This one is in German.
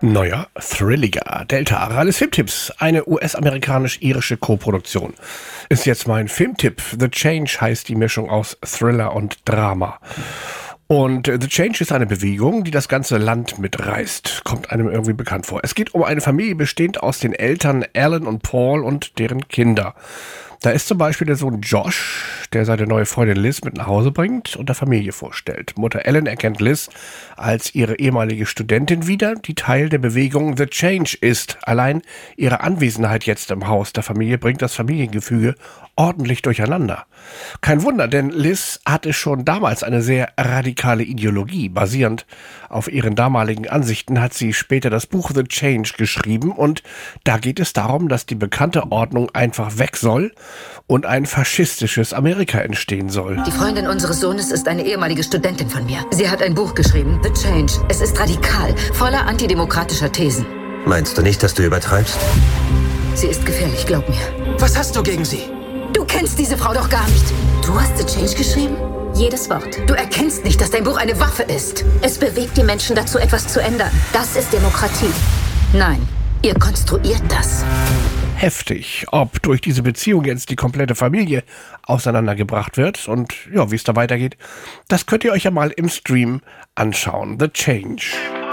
Neuer Thrilliger. Delta, Ralles Filmtipps. Eine US-amerikanisch-irische Koproduktion. Ist jetzt mein Filmtipp. The Change heißt die Mischung aus Thriller und Drama. Und The Change ist eine Bewegung, die das ganze Land mitreißt. Kommt einem irgendwie bekannt vor. Es geht um eine Familie bestehend aus den Eltern Alan und Paul und deren Kinder. Da ist zum Beispiel der Sohn Josh, der seine neue Freundin Liz mit nach Hause bringt und der Familie vorstellt. Mutter Ellen erkennt Liz als ihre ehemalige Studentin wieder, die Teil der Bewegung The Change ist. Allein ihre Anwesenheit jetzt im Haus der Familie bringt das Familiengefüge ordentlich durcheinander. Kein Wunder, denn Liz hatte schon damals eine sehr radikale Ideologie. Basierend auf ihren damaligen Ansichten hat sie später das Buch The Change geschrieben und da geht es darum, dass die bekannte Ordnung einfach weg soll und ein faschistisches Amerika entstehen soll. Die Freundin unseres Sohnes ist eine ehemalige Studentin von mir. Sie hat ein Buch geschrieben, The Change. Es ist radikal, voller antidemokratischer Thesen. Meinst du nicht, dass du übertreibst? Sie ist gefährlich, glaub mir. Was hast du gegen sie? Du kennst diese Frau doch gar nicht. Du hast The Change geschrieben? Jedes Wort. Du erkennst nicht, dass dein Buch eine Waffe ist. Es bewegt die Menschen dazu, etwas zu ändern. Das ist Demokratie. Nein, ihr konstruiert das. Heftig, ob durch diese Beziehung jetzt die komplette Familie auseinandergebracht wird und ja, wie es da weitergeht, das könnt ihr euch ja mal im Stream anschauen. The Change.